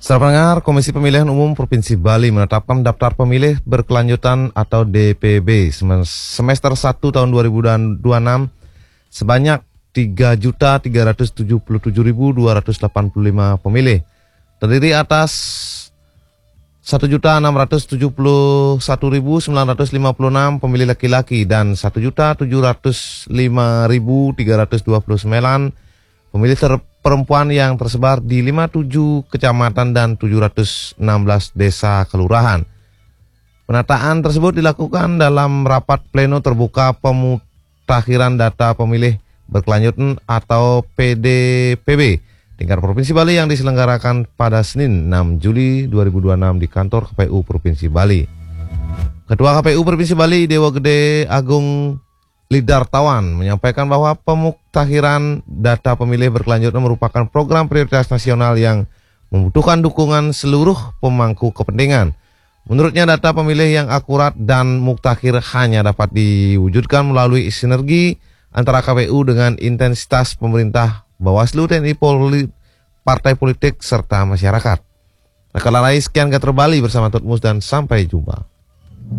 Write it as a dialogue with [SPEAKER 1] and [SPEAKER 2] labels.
[SPEAKER 1] Saudara pendengar, Komisi Pemilihan Umum Provinsi Bali menetapkan daftar pemilih berkelanjutan atau DPB semester 1 tahun 2026 sebanyak 3.377.285 pemilih. Terdiri atas 1.671.956 pemilih laki-laki dan 1.705.329 pemilih perempuan yang tersebar di 57 kecamatan dan 716 desa kelurahan. Penataan tersebut dilakukan dalam rapat pleno terbuka pemutakhiran data pemilih berkelanjutan atau PDPB tingkat Provinsi Bali yang diselenggarakan pada Senin 6 Juli 2026 di kantor KPU Provinsi Bali. Ketua KPU Provinsi Bali Dewa Gede Agung Lidartawan menyampaikan bahwa pemutakhiran data pemilih berkelanjutan merupakan program prioritas nasional yang membutuhkan dukungan seluruh pemangku kepentingan. Menurutnya data pemilih yang akurat dan muktakhir hanya dapat diwujudkan melalui sinergi antara KPU dengan intensitas pemerintah, Bawaslu, TNI, Polri, partai politik, serta masyarakat. Sekian Gatro Bali bersama Tutmus dan sampai jumpa.